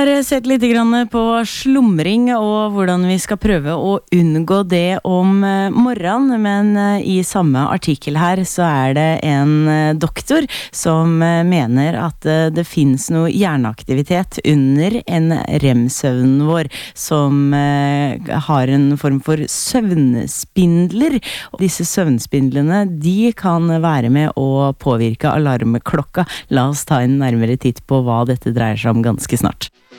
Vi har sett litt grann på slumring og hvordan vi skal prøve å unngå det om morgenen, men i samme artikkel her så det en doktor som mener at det finnes noe hjerneaktivitet under en REM-søvnen vår som har en form for søvnspindler. Og disse søvnspindlene, de kan være med å påvirke alarmklokka. La oss ta en nærmere titt på hva dette dreier seg om ganske snart.